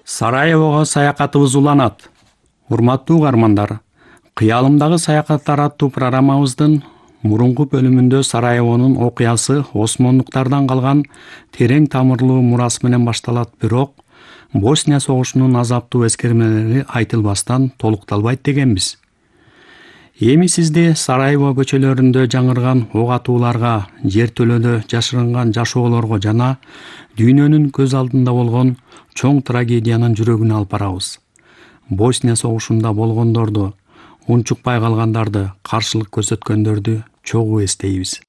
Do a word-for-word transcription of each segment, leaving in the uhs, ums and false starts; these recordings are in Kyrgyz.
Сараевого саякатыбыз уланат. Урматтуу угармандар, кыялымдагы саякаттар аттуу программабыздын мурунку бөлүмүндө Сараевонун окуясы осмондуктардан калган терең тамырлуу мурас менен башталат, бирок Босния согушунун азаптуу эскермелери айтылбастан толукталбайт дегенбиз. Эми сизди Сараево көчөлөрүндө жаңырган ок атууларга, жертөлөдө жашырынган жашоолорго жана дүйнөнүн көз алдында болгон чоң трагедиянын жүрөгүнө алып барабыз. Босния согушунда болгондорду, унчукпай калгандарды, каршылык көрсөткөндөрдү чогуу эстейбиз.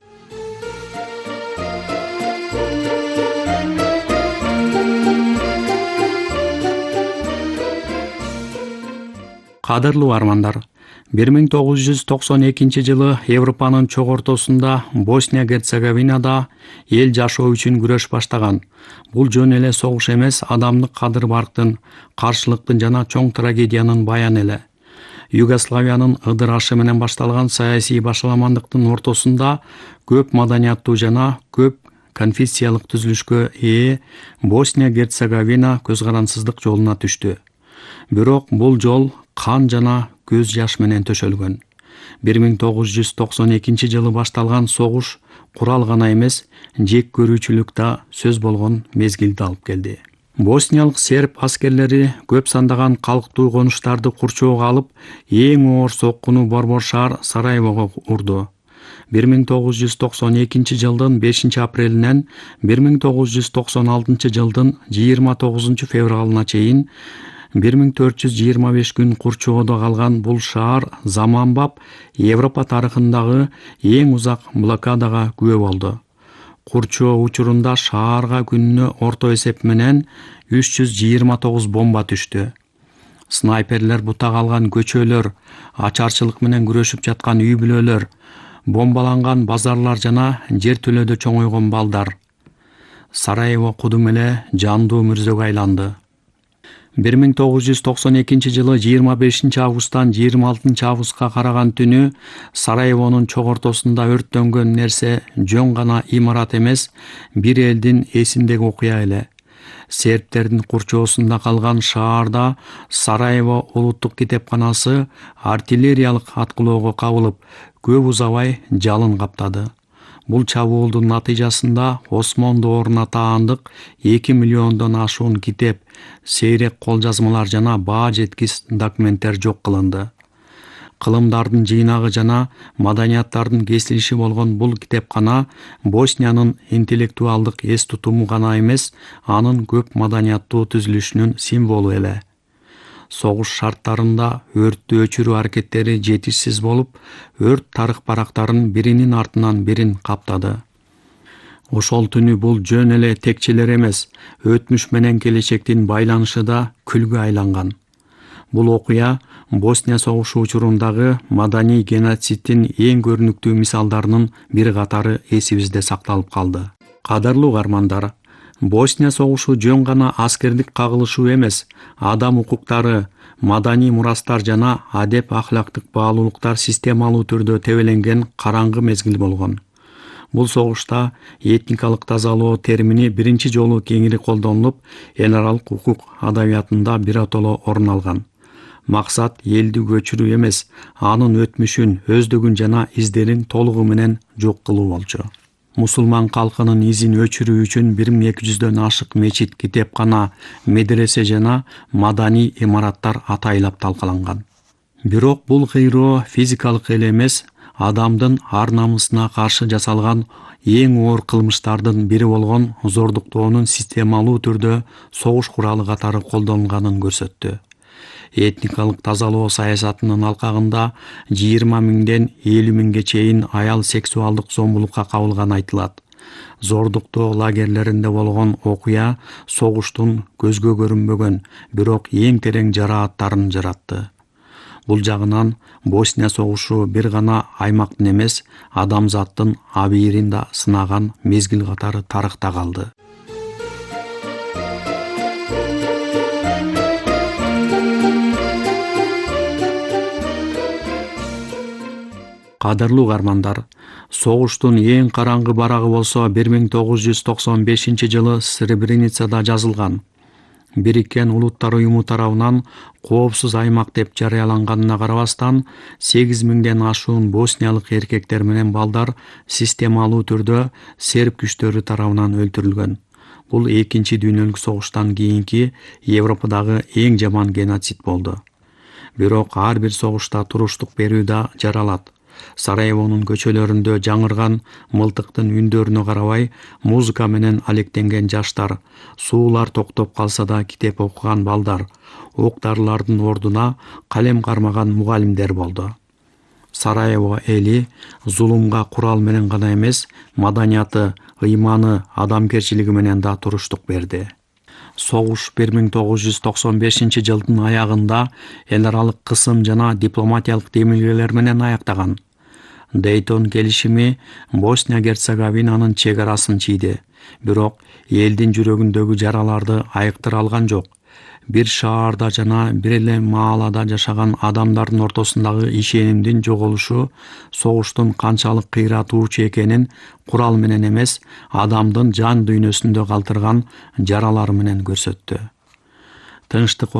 Кадырлуу армандар, бир миң тогуз жүз токсон экинчи жылы Европанын чок ортосунда Босния Герцеговинада эл жашоо үчүн күрөш баштаган. Бул жөн эле согуш эмес, адамдык кадыр барктын, каршылыктын жана чоң трагедиянын баяны эле. Югославиянын ыдырашы менен башталган саясий башаламандыктын ортосунда көп маданияттуу жана көп конфессиялык түзүлүшкө ээ Босния Герцеговина көз карансыздык жолуна түштү. Бирок бул жол кан жана көз жаш менен төшөлгөн. бир миң тогуз жүз токсон экинчи жылы башталган согуш курал гана эмес, жек көрүүчүлүк да сөз болгон мезгилди алып келди. Босниялык серб аскерлери көп сандаган калктуу конуштарды курчоого алып, эң оор соккуну борбор шаар Сараевого урду. бир миң тогуз жүз токсон экинчи жылдын бешинчи апрелинен бир миң тогуз жүз токсон алтынчы жылдын жыйырма тогузунчу февралына чейин бир миң төрт жүз жыйырма беш күн курчоодо калган бул шаар заманбап Европа тарыхындагы эң узак блокадага күбө болду. Курчоо учурунда шаарга күнүнө орто эсеп менен үч жүз жыйырма тогуз бомба түштү. Снайперлер бутак алган көчөлөр, ачарчылык менен күрөшүп жаткан үй бүлөлөр, бомбаланган базарлар жана жертөлөдө чоңойгон балдар. Сараево кудум эле жандуу мүрзөгө айланды. бир миң тогуз жүз токсон экинчи жылы жыйырма бешинчи августтан жыйырма алтынчы августка караган түнү Сараевонун чок ортосунда өрттөнгөн нерсе жөн гана имарат эмес, бир элдин эсиндеги окуя эле. Сербтердин курчоосунда калган шаарда Сараево улуттук китепканасы артиллериялык аткылоого кабылып, көп узабай жалын каптады. Бул чабуулдун натыйжасында Осмон дооруна таандык эки миллиондон ашуун китеп, сейрек кол жазмалар жана баа жеткис документтер жок кылынды. Кылымдардын жыйнагы жана маданияттардын кесилиши болгон бул китепкана Босниянын интеллектуалдык эс тутуму гана эмес, анын көп маданияттуу түзүлүшүнүн символу эле. Согуш шарттарында өрттү өчүрүү аракеттери жетишсиз болуп, өрт тарых барактарын биринин артынан бирин каптады. Ошол түнү бул жөн эле текчелер эмес, өтмүш менен келечектин байланышы да күлгү айланган. Бул окуя Босния согушу учурундагы маданий геноцидтин эң көрүнүктүү мисалдарынын бир катары эсибизде сакталып калды. Кадырлуу угармандар, Босния согушу жөн гана аскердик кагылышуу эмес, адам укуктары, маданий мурастар жана адеп ахлактык баалуулуктар системалуу түрдө тебеленген караңгы мезгил болгон. Бул согушта этникалык тазалоо термини биринчи жолу кеңири колдонулуп, эл аралык укук адабиятында биротоло орун алган. Максат элди көчүрүү эмес, анын өтмүшүн, өздүгүн жана издерин толугу менен жок кылуу болчу. Мусулман калкынын изин өчүрүү үчүн бир миң эки жүздөн ашык мечит, китепкана, медресе жана маданий имараттар атайлап талкаланган. Бирок бул кыйроо физикалык эле эмес, адамдын ар намысына каршы жасалган эң оор кылмыштардын бири болгон зордуктоонун системалуу түрдө согуш куралы катары колдонулганын көрсөттү. Этникалык тазалоо саясатынын алкагында жыйырма миңден элүү миңге чейин аял сексуалдык зомбулукка кабылганы айтылат. Зордуктоо лагерлеринде болгон окуя согуштун көзгө көрүнбөгөн, бирок эң терең жарааттарын жаратты. Бул жагынан Босния согушу бир гана аймактын эмес, адамзаттын абийирин да сынаган мезгил катары тарыхта калды. Кадырлуу угармандар, согуштун эң караңгы барагы болсо бир миң тогуз жүз токсон бешинчи жылы Сребреницада жазылган. Бириккен Улуттар уюму тарабынан коопсуз аймак деп жарыяланганына карабастан, сегиз миңден ашуун босниялык эркектер менен балдар системалуу түрдө серб күчтөрү тарабынан өлтүрүлгөн. Бул экинчи дүйнөлүк согуштан кийинки Европадагы эң жаман геноцид болду. Бирок ар бир согушта туруштук берүү да жаралат. Сараевонун көчөлөрүндө жаңырган мылтыктын үндөрүнө карабай, музыка менен алектенген жаштар, суулар токтоп калса да китеп окуган балдар, ок-дарылардын ордуна калем кармаган мугалимдер болду. Сараево эли зулумга курал менен гана эмес, маданияты, ыйманы, адамгерчилиги менен да туруштук берди. Согуш бир миң тогуз жүз токсон бешинчи жылдын аягында эл аралык кысым жана дипломатиялык демилгелер менен аяктаган. Дейтон келишими Босния-Герцеговинанын чек арасын чийди, бирок элдин жүрөгүндөгү жараларды айыктыра алган жок. Бир шаарда жана бир эле маалада жашаган адамдардын ортосундагы ишенимдин жоголушу согуштун канчалык кыйратуучу экенин курал менен эмес, адамдын жан дүйнөсүндө калтырган жаралары менен көрсөттү. Тынчтык